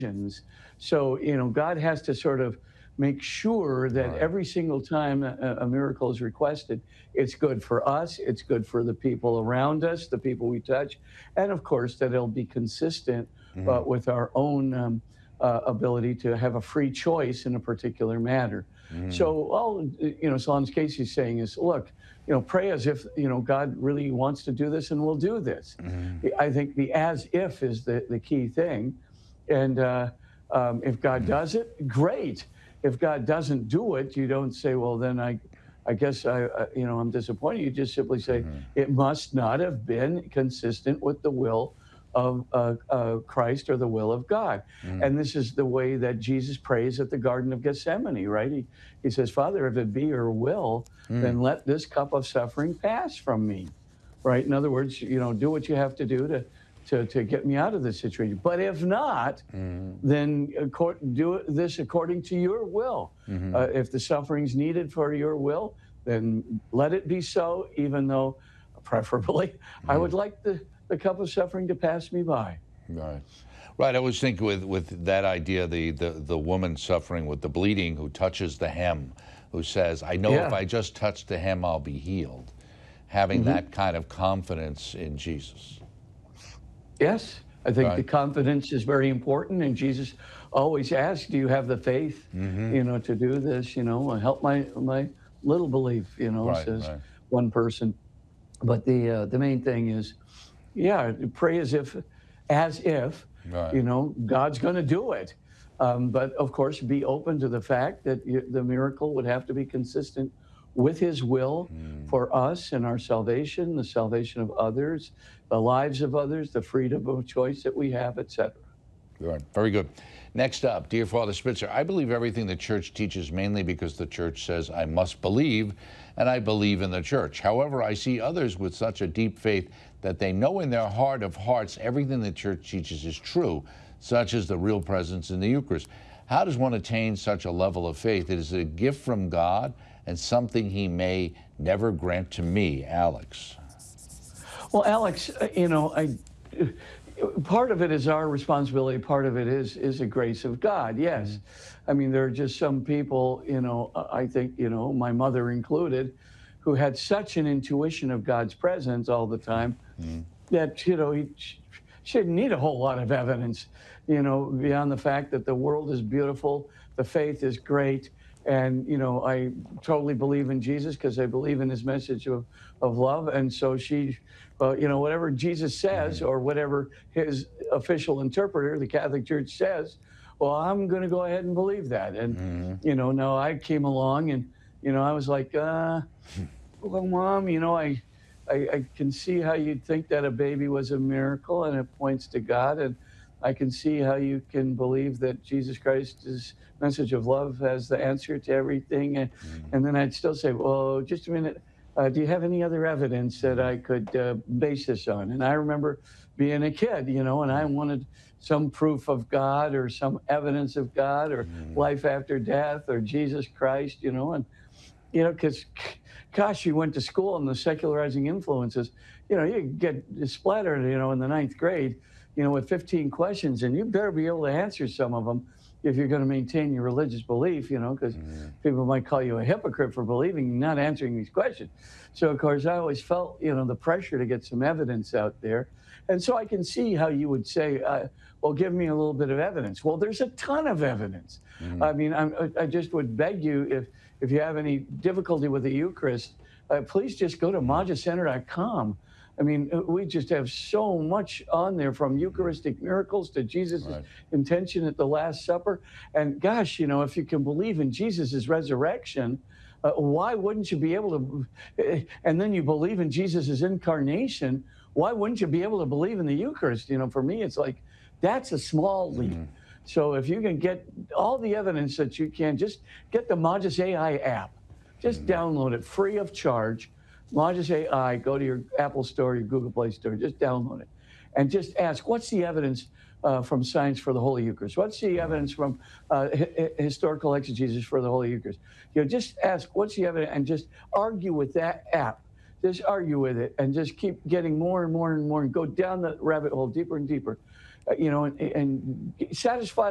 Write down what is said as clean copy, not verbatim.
So, God has to sort of make sure that Right. every single time a miracle is requested, it's good for us, it's good for the people around us, the people we touch, and of course, that it'll be consistent Mhm. with our own ability to have a free choice in a particular matter. Mhm. So, all Solange Casey's saying is, look, pray as if God really wants to do this and will do this. Mhm. I think the as if is the key thing, and if God Mhm. does it, great. If God doesn't do it, you don't say, well, then I guess I'm disappointed. You just simply say Mhm. it must not have been consistent with the will of Christ or the will of God. Mhm. And this is the way that Jesus prays at the Garden of Gethsemane, right? He says, Father, if it be your will, Mhm. then let this cup of suffering pass from me, right? In other words, do what you have to do to get me out of this situation. But if not, Mhm. then do this according to your will. Mhm. If the suffering's needed for your will, then let it be so, even though preferably I would Mhm. like the cup of suffering to pass me by. Right. Right. I was thinking with that idea, the woman suffering with the bleeding who touches the hem, who says, I know if Yeah. I just touch the hem, I'll be healed. Having Hmm. that kind of confidence in Jesus. Yes. I think the Right. confidence is very important. And Jesus always asks, do you have the faith, Hmm. to do this? Help my little belief, Right. says Right. one person. But the main thing is, yeah, pray as if Right. God's going to do it. But of course, be open to the fact that the miracle would have to be consistent with His will Mm. for us and our salvation, the salvation of others, the lives of others, the freedom of choice that we have, etc. Good. Very good. Next up, dear Father Spitzer, I believe everything the church teaches mainly because the church says I must believe, and I believe in the church. However, I see others with such a deep faith that they know in their heart of hearts everything the church teaches is true, such as the real presence in the Eucharist. How does one attain such a level of faith? It is a gift from God and something He may never grant to me, Alex. Well, Alex, part of it is our responsibility. Part of it is a grace of God. Yes, Mm. I mean there are just some people, I think my mother included, who had such an intuition of God's presence all the time Mm. that she didn't need a whole lot of evidence, beyond the fact that the world is beautiful, the faith is great, and I totally believe in Jesus because I believe in His message of love, and so she, well, whatever Jesus says Mm. or whatever His official interpreter, the Catholic Church says, well, I'm going to go ahead and believe that, and Mm. now I came along and I was like, well, Mom, I can see how you'd think that a baby was a miracle and it points to God. And I can see how you can believe that Jesus Christ's message of love has the answer to everything. And, Mm. and then I'd still say, well, just a minute. Do you have any other evidence that Mm. I could base this on? And I remember being a kid, and I Mm. wanted some proof of God or some evidence of God or Mm. life after death or Jesus Christ, and because gosh, you went to school and the secularizing influences, you get splattered, in the ninth grade, with 15 questions, and you better be able to answer some of them if you're going to maintain your religious belief, because Mm. people might call you a hypocrite for believing not answering these questions. So, of course, I always felt, the pressure to get some evidence out there. And so I can see how you would say, well, give me a little bit of evidence. Well, there's a ton of evidence. Mm. I mean, I just would beg you, if you have any difficulty with the Eucharist, please just go to Mm. majacenter.com. I mean, we just have so much on there, from Mhm. Eucharistic miracles to Jesus' Right. intention at the Last Supper. And gosh, if you can believe in Jesus' resurrection, why wouldn't you be able to? And then you believe in Jesus' incarnation. Why wouldn't you be able to believe in the Eucharist? For me, it's like that's a small leap. Mm. So if you can get all the evidence that you can, just get the Magis AI app. Just Mm. download it free of charge. Magis AI, go to your Apple Store, your Google Play Store, just download it. And just ask, what's the evidence from Science for the Holy Eucharist? What's the Right. evidence from historical exegesis for the Holy Eucharist? Just ask, what's the evidence, and just argue with that app. Just argue with it and just keep getting more and more and more and go down the rabbit hole deeper and deeper, and satisfy